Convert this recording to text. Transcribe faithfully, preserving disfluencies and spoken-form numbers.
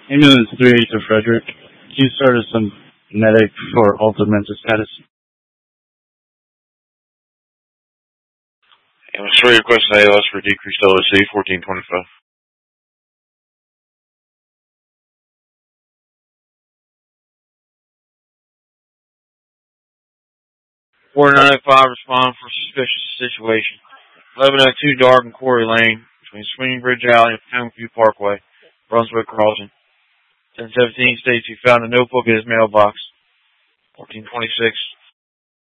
Ambulance three eight to Frederick. Can you start as some medic for altered mental status? Ambulance three requesting A L S for decreased L S C fourteen twenty-five. forty-nine oh five respond for suspicious situation. eleven oh two Dark and Quarry Lane between Swinging Bridge Alley and Potomac View Parkway, Brunswick Crossing. ten seventeen states he found a notebook in his mailbox. fourteen twenty-six